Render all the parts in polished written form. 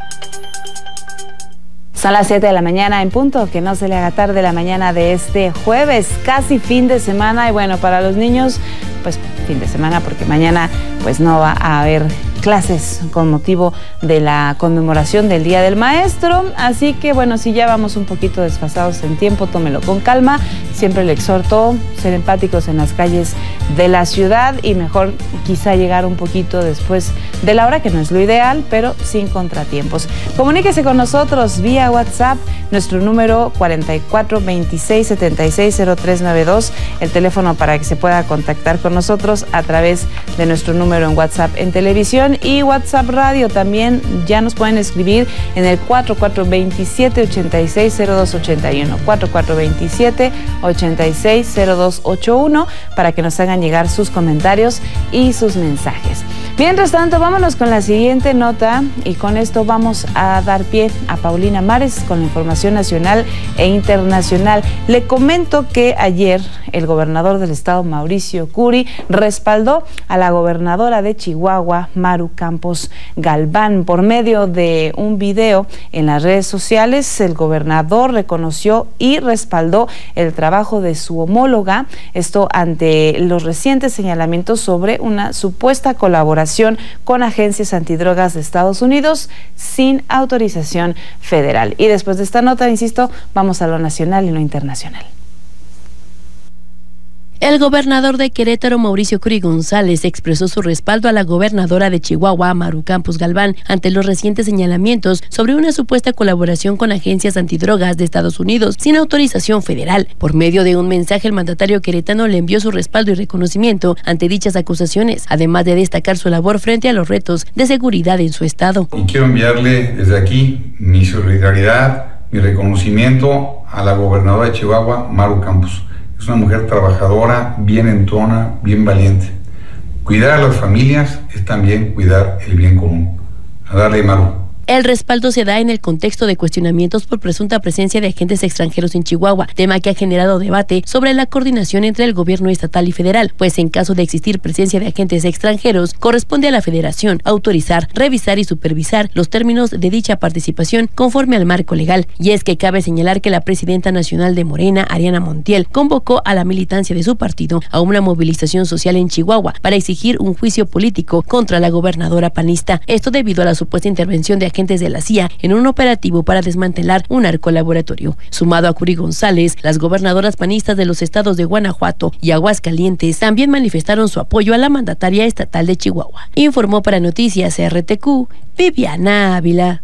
Son las 7 de la mañana en punto, que no se le haga tarde la mañana de este jueves, casi fin de semana. Y bueno, para los niños, pues fin de semana, porque mañana pues no va a haber clases con motivo de la conmemoración del Día del Maestro. Así que bueno, si ya vamos un poquito desfasados en tiempo, tómelo con calma. Siempre le exhorto ser empáticos en las calles de la ciudad y mejor quizá llegar un poquito después de la hora, que no es lo ideal, pero sin contratiempos. Comuníquese con nosotros vía WhatsApp, nuestro número 4426760392, el teléfono para que se pueda contactar con nosotros a través de nuestro número en WhatsApp en televisión y WhatsApp Radio. También ya nos pueden escribir en el 4427860281, 4427860281, para que nos hagan llegar sus comentarios y sus mensajes. Mientras tanto, vámonos con la siguiente nota y con esto vamos a dar pie a Paulina Mares con la información nacional e internacional. Le comento que ayer el gobernador del estado, Mauricio Curi, respaldó a la gobernadora de Chihuahua, Maru Campos Galván. Por medio de un video en las redes sociales, el gobernador reconoció y respaldó el trabajo de su homóloga, esto ante los recientes señalamientos sobre una supuesta colaboración con agencias antidrogas de Estados Unidos sin autorización federal. Y después de esta nota, insisto, vamos a lo nacional y lo internacional. El gobernador de Querétaro, Mauricio Curi González, expresó su respaldo a la gobernadora de Chihuahua, Maru Campos Galván, ante los recientes señalamientos sobre una supuesta colaboración con agencias antidrogas de Estados Unidos sin autorización federal. Por medio de un mensaje, el mandatario queretano le envió su respaldo y reconocimiento ante dichas acusaciones, además de destacar su labor frente a los retos de seguridad en su estado. Y quiero enviarle desde aquí mi solidaridad, mi reconocimiento a la gobernadora de Chihuahua, Maru Campos. Es una mujer trabajadora, bien entona, bien valiente. Cuidar a las familias es también cuidar el bien común. A darle, Maru. El respaldo se da en el contexto de cuestionamientos por presunta presencia de agentes extranjeros en Chihuahua, tema que ha generado debate sobre la coordinación entre el gobierno estatal y federal, pues en caso de existir presencia de agentes extranjeros, corresponde a la federación autorizar, revisar y supervisar los términos de dicha participación conforme al marco legal. Y es que cabe señalar que la presidenta nacional de Morena, Ariana Montiel, convocó a la militancia de su partido a una movilización social en Chihuahua para exigir un juicio político contra la gobernadora panista. Esto debido a la supuesta intervención de agentes de la CIA en un operativo para desmantelar un narcolaboratorio. Sumado a Curi González, las gobernadoras panistas de los estados de Guanajuato y Aguascalientes también manifestaron su apoyo a la mandataria estatal de Chihuahua. Informó para Noticias RTQ, Viviana Ávila.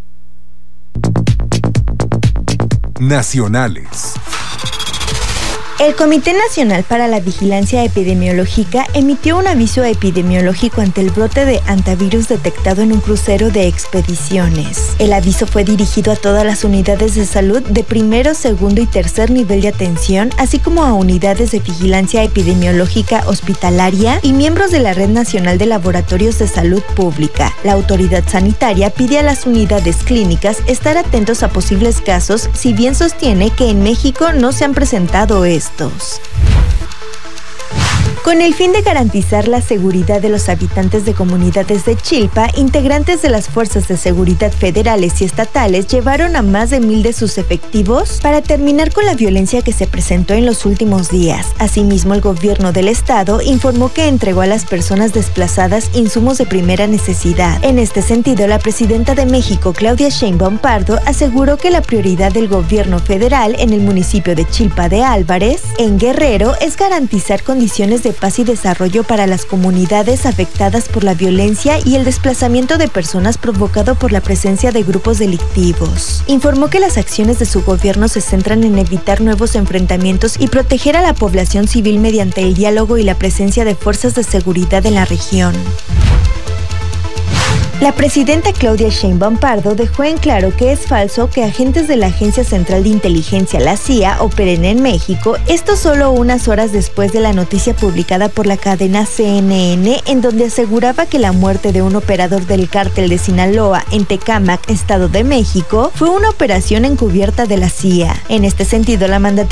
Nacionales. El Comité Nacional para la Vigilancia Epidemiológica emitió un aviso epidemiológico ante el brote de hantavirus detectado en un crucero de expediciones. El aviso fue dirigido a todas las unidades de salud de primero, segundo y tercer nivel de atención, así como a unidades de vigilancia epidemiológica hospitalaria y miembros de la Red Nacional de Laboratorios de Salud Pública. La autoridad sanitaria pide a las unidades clínicas estar atentos a posibles casos, si bien sostiene que en México no se han presentado estos. Con el fin de garantizar la seguridad de los habitantes de comunidades de Chilpa, integrantes de las fuerzas de seguridad federales y estatales llevaron a más de 1,000 de sus efectivos para terminar con la violencia que se presentó en los últimos días. Asimismo, el gobierno del estado informó que entregó a las personas desplazadas insumos de primera necesidad. En este sentido, la presidenta de México, Claudia Sheinbaum Pardo, aseguró que la prioridad del gobierno federal en el municipio de Chilpa de Álvarez, en Guerrero, es garantizar condiciones de paz y desarrollo para las comunidades afectadas por la violencia y el desplazamiento de personas provocado por la presencia de grupos delictivos. Informó que las acciones de su gobierno se centran en evitar nuevos enfrentamientos y proteger a la población civil mediante el diálogo y la presencia de fuerzas de seguridad en la región. La presidenta Claudia Sheinbaum Pardo dejó en claro que es falso que agentes de la Agencia Central de Inteligencia, la CIA, operen en México, esto solo unas horas después de la noticia publicada por la cadena CNN, en donde aseguraba que la muerte de un operador del cártel de Sinaloa en Tecámac, Estado de México, fue una operación encubierta de la CIA. En este sentido, la mandataria